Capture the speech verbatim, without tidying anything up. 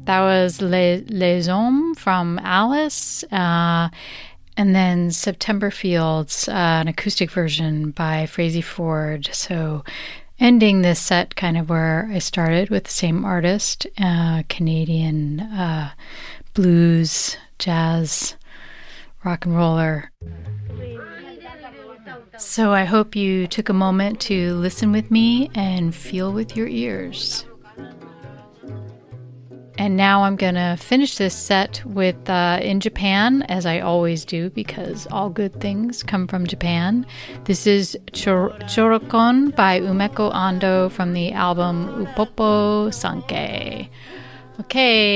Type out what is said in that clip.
that was Les, Les Hommes from Alice. Uh, and then September Fields, uh, an acoustic version by Frazey Ford. So ending this set kind of where I started with the same artist, uh, Canadian uh, blues, jazz, rock and roller. So I hope you took a moment to listen with me and feel with your ears. And now I'm going to finish this set with uh, In Japan, as I always do, because all good things come from Japan. This is Chor- Chorokon by Umeko Ando from the album Upopo Sankei. Okay.